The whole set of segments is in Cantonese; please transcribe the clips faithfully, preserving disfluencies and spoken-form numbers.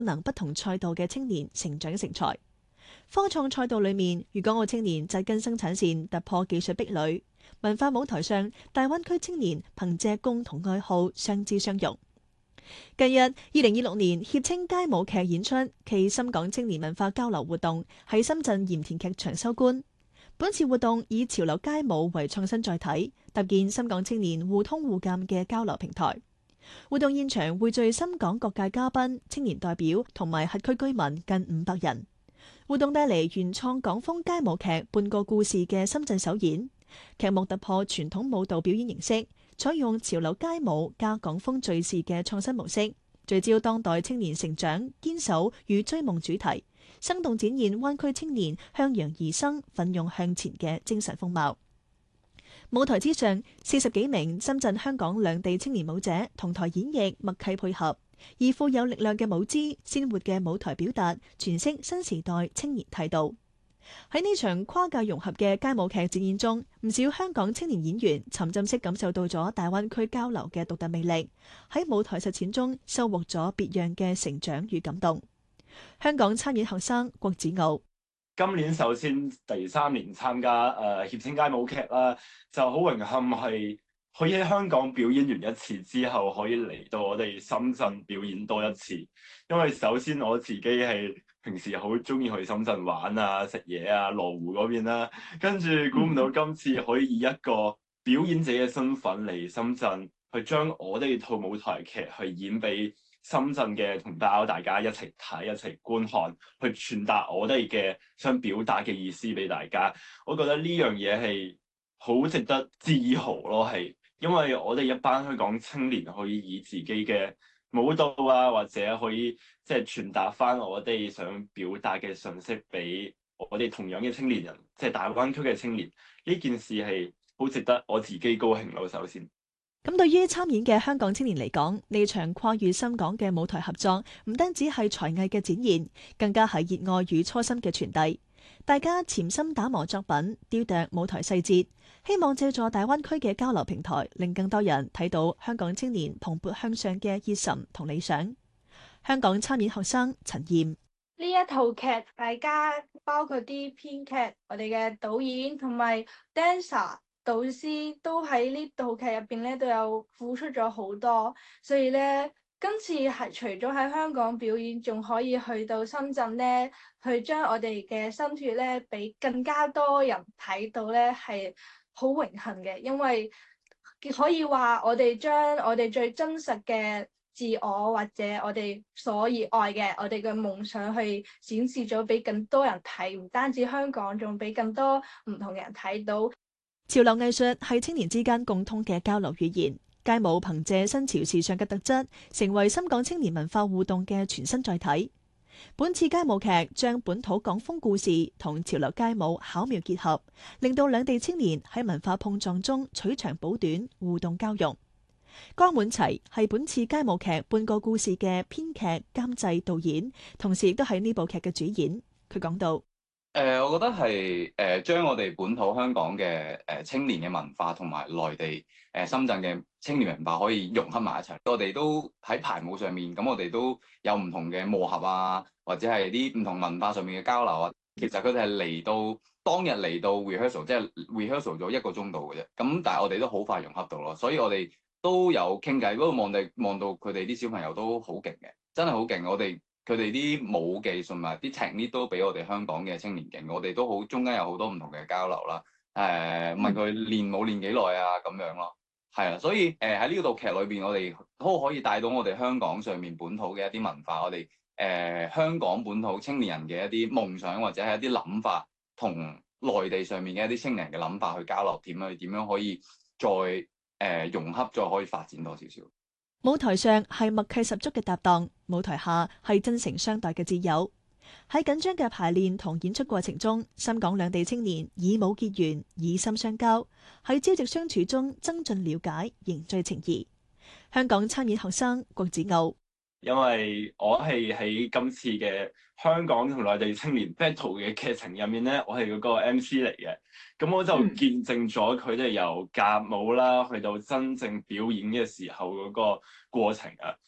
能不同賽道嘅青年成長成才。科創賽道裏面，粵港澳青年扎根生產線，突破技術壁壘；文化舞台上，大灣區青年憑借共同愛好相知相融。近日，二零二六年協青街舞劇演出暨深港青年文化交流活動喺深圳鹽田劇場收官。本次活動以潮流街舞為創新載體，搭建深港青年互通互鑒嘅交流平台。活動現場匯聚深港各界嘉賓、青年代表同埋轄區居民近五百人。活動帶嚟原創港風街舞劇《半個故事》嘅深圳首演，劇目突破傳統舞蹈表演形式，採用潮流街舞加港風敘事嘅創新模式，聚焦當代青年成長、堅守與追夢主題，生動展現灣區青年向陽而生、奮勇向前嘅精神風貌。舞台之上，四十幾名深圳、香港兩地青年舞者同台演繹，默契配合，以富有力量嘅舞姿、鮮活嘅舞台表達，詮釋新時代青年態度。喺呢場跨界融合嘅街舞劇展演中，唔少香港青年演員沉浸式感受到咗大灣區交流嘅獨特魅力，喺舞台實踐中收穫咗別樣嘅成長與感動。香港參演學生郭子傲。 今年首先第三年參加誒、呃、協青街舞劇啦，就好榮幸係可以喺香港表演完一次之後，可以嚟到我哋深圳表演多一次。因為首先我自己係平時好中意去深圳玩啊、食嘢啊、羅湖嗰邊啦，跟住估唔到今次可以以一個表演者嘅身份嚟深圳，去將我哋套舞台劇去演俾深圳嘅同胞，大家一齊睇、一齊觀看，去傳達我哋嘅想表達嘅意思俾大家。我覺得呢樣嘢係好值得自豪咯，係因為我哋一班香港青年可以以自己嘅舞蹈啊，或者可以即係傳達翻我哋想表達嘅信息俾我哋同樣嘅青年人，即係大灣區嘅青年。呢件事係好值得我自己高興咯。首先。 咁對於參演嘅香港青年嚟講，呢場跨越深港嘅舞台合作，唔單止係才藝嘅展現，更加係熱愛與初心嘅傳遞。大家潛心打磨作品，雕琢舞台細節，希望借助大灣區嘅交流平台，令更多人睇到香港青年蓬勃向上嘅熱忱同理想。香港參演學生陳燕。 呢一套劇，大家包括啲編劇、我哋嘅導演同埋 dancer。導師都喺呢套劇入邊咧，都有付出咗好多，所以咧今次係除咗喺香港表演，仲可以去到深圳咧，去將我哋嘅心血咧，俾更加多人睇到咧，係好榮幸嘅，因為可以話我哋將我哋最真實嘅自我或者我哋所熱愛嘅我哋嘅夢想去展示咗俾更多人睇，唔單止香港，仲俾更多唔同嘅人睇到。 潮流藝術係青年之間共通嘅交流語言，街舞憑借新潮時尚嘅特質，成為深港青年文化互動嘅全新載體。本次街舞劇將本土港風故事同潮流街舞巧妙結合，令到兩地青年喺文化碰撞中取長補短，互動交融。江滿齊係本次街舞劇《半個故事》嘅編劇、監製、導演，同時亦都係呢部劇嘅主演。佢講到。 誒、呃，我覺得係誒將我哋本土香港嘅誒、呃、青年嘅文化同埋內地誒、呃、深圳嘅青年文化可以融合埋一齊。我哋都喺排舞上面，咁我哋都有唔同嘅磨合啊，或者係啲唔同文化上面嘅交流啊。其實佢哋係嚟到當日嚟到 rehearsal，即係 rehearsal 咗一個鐘度嘅啫。咁但係我哋都好快融合到咯，所以我哋都有傾偈。不過望地望到佢哋啲小朋友都好勁嘅，真係好勁。我哋。佢哋啲舞技同埋啲 technique 都比我哋香港嘅青年勁，我哋都好中間有好多唔同嘅交流啦。誒、呃，問佢練舞練幾耐啊咁樣咯，係啊，所以誒喺呢套劇裏邊，我哋都可以帶到我哋香港上面本土嘅一啲文化，我哋誒、呃、香港本土青年人嘅一啲夢想或者係一啲諗法，同內地上面嘅一啲青年人嘅諗法去交流，點樣點樣可以再誒、呃、融合，再可以發展多少少。 舞台上係默契十足嘅搭檔，舞台下係真誠相待嘅摯友。喺緊張嘅排練同演出過程中，深港兩地青年以舞結緣，以心相交，喺朝夕相處中增進了解，凝聚情誼。香港參演學生郭子傲。 因為我係喺今次嘅香港同內地青年 battle 嘅劇情入面咧，我係嗰個 M C 嚟嘅，咁我就見證咗佢哋由夾舞啦，去到真正表演嘅時候嗰個過程啊，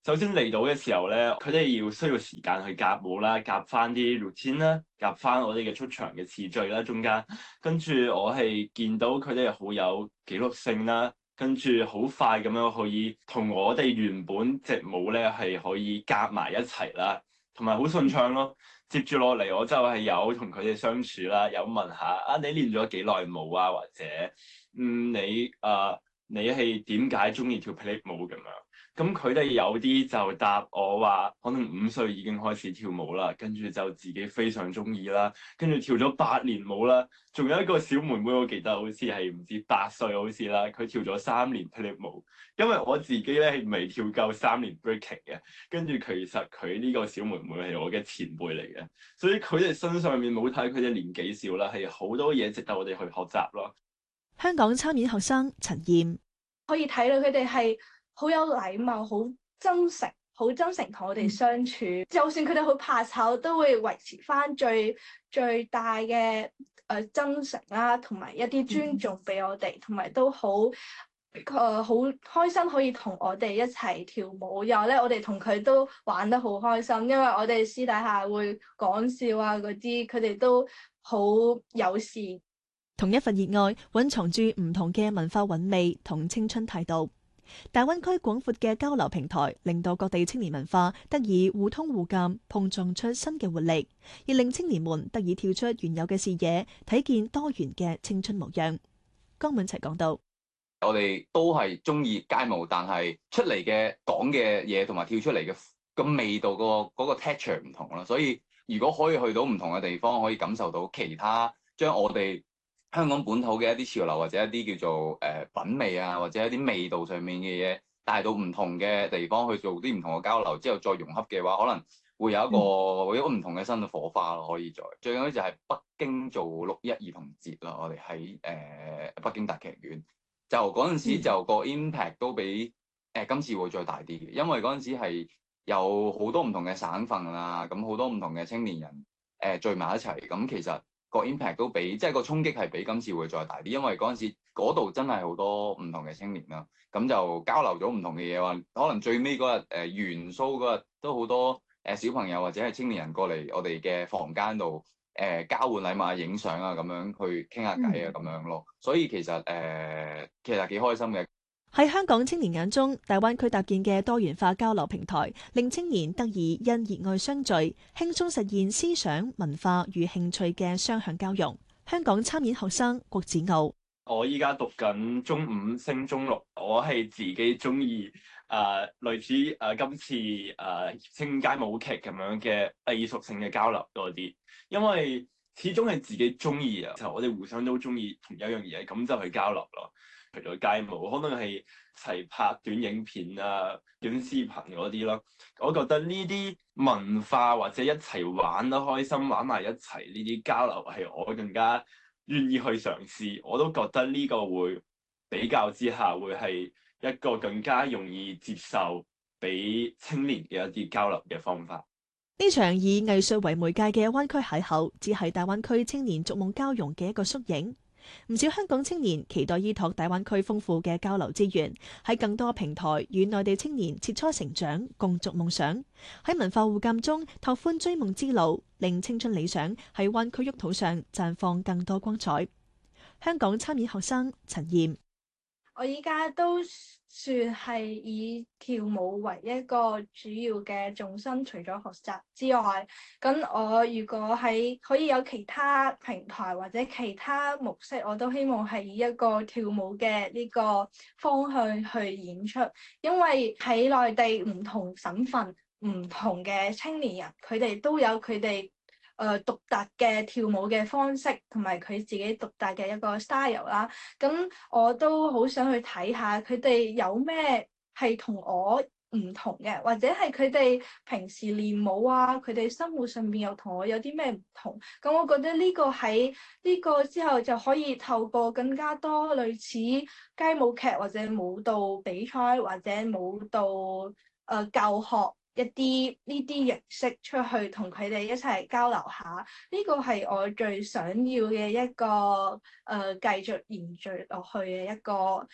首先嚟到嘅時候咧，佢哋要需要時間去夾舞啦，夾翻啲 routine 啦，夾翻我哋嘅出場嘅次序啦，中間跟住我係見到佢哋好有紀律性啦，跟住好快咁樣可以同我哋原本隻舞咧係可以夾埋一齊啦，同埋好順暢咯。接住落嚟，我就係有同佢哋相處啦，有問下啊，你練咗幾耐舞啊？或者嗯，你誒、呃、你係點解中意跳霹靂舞咁樣？咁佢哋有啲就答我話，可能五歲已經開始跳舞啦，跟住就自己非常中意啦，跟住跳咗八年舞啦。仲有一個小妹妹，我記得好似係唔知八歲好似啦，佢跳咗三年霹靂舞。因為我自己咧係未跳夠三年 breaking 嘅，跟住其實佢呢個小妹妹係我嘅前輩嚟嘅，所以佢哋身上面冇睇佢哋年紀少啦，係好多嘢值得我哋去學習咯。 香港參演學生陳燕可以睇到佢哋係好有禮貌、好真誠、好真誠同我哋相處。嗯、就算佢哋好怕醜，都會維持翻最最大嘅誒、呃、真誠啦，同埋一啲尊重俾我哋，同埋都好誒好開心可以同我哋一齊跳舞。然後咧，我哋同佢都玩得好開心，因為我哋私底下會講笑啊嗰啲，佢哋都好友善。 同一份熱愛蘊藏住唔同嘅文化韻味同青春態度。大灣區廣闊嘅交流平台，令到各地青年文化得以互通互鑑，碰撞出新嘅活力，亦令青年們得以跳出原有嘅視野，睇見多元嘅青春模樣。江敏齊講到： 我哋都係中意街舞，但係出嚟嘅講嘅嘢同埋跳出嚟嘅個味道、個嗰個 texture 唔同啦。所以如果可以去到唔同嘅地方，可以感受到其他將我哋香港本土嘅一啲潮流或者一啲叫做誒、呃、品味啊，或者一啲味道上面嘅嘢帶到唔同嘅地方去做啲唔同嘅交流之後再融合嘅話，可能會有一個、嗯、會有一個唔同嘅新嘅火花咯。可以再最緊要就係北京做六一兒童節啦，我哋喺誒北京大劇院就嗰陣時就個 impact 都比誒、呃、今次會再大啲嘅，因為嗰陣時係有好多唔同嘅省份啦，咁好多唔同嘅青年人誒、呃、聚埋一齊，咁其實個 impact 都比即係個衝擊係比今次會再大啲，因為嗰陣時嗰度真係好多唔同嘅青年啦，咁就交流咗唔同嘅嘢，話可能最尾嗰日誒元蘇嗰日都好多誒、呃、小朋友或者係青年人過嚟我哋嘅房間度誒、呃、交換禮物啊、影相啊咁樣去傾下偈啊咁樣咯，所以其實誒、呃、其實幾開心嘅。 喺香港青年眼中，大灣區搭建嘅多元化交流平台，令青年得以因熱愛相聚，輕鬆實現思想、文化與興趣嘅雙向交融。香港參演學生郭子傲： 我依家讀緊中五升中六，我係自己中意誒類似誒、呃、今次誒協青街舞劇咁樣嘅藝術性嘅交流多啲，因為始終係自己中意啊，就我哋互相都中意同一樣嘢，咁就去交流咯。除咗街舞，可能係齊拍短影片啊、短視頻嗰啲咯。我覺得呢啲文化或者一齊玩得開心、玩埋一齊呢啲交流係我更加願意去嘗試。我都覺得呢個會比較之下會係一個更加容易接受俾青年嘅一啲交流嘅方法。 呢場以藝術為媒介嘅灣區邂逅，只係大灣區青年逐夢交融嘅一個縮影。唔少香港青年期待依託大灣區豐富嘅交流資源，喺更多平台與內地青年切磋成長，共築夢想。喺文化互鑑中拓寬追夢之路，令青春理想喺灣區沃土上綻放更多光彩。香港參演學生陳燕： 我依家都算係以跳舞為一個主要嘅重心，除咗學習之外，咁我如果喺可以有其他平台或者其他模式，我都希望係以一個跳舞嘅呢個方向去演出，因為喺內地唔同省份、唔同嘅青年人，佢哋都有佢哋誒、呃、獨特嘅跳舞嘅方式，同埋佢自己獨特嘅一個 style 啦。咁我都好想去睇下佢哋有咩係同我唔同嘅，或者係佢哋平時練舞啊，佢哋生活上面又同我有啲咩唔同。咁我覺得呢個喺呢個之後就可以透過更加多類似街舞劇或者舞蹈比賽或者舞蹈誒、呃、教學。一啲呢啲形式出去同佢哋一齊交流下，呢個係我最想要嘅一個誒、呃、繼續延續落去嘅一個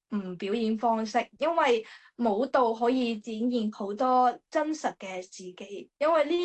嗯表演方式，因為舞蹈可以展現好多真實嘅自己，因為呢